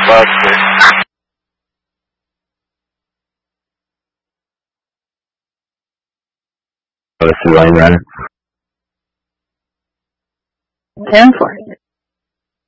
Buster. Let's see line runner. 10 for it.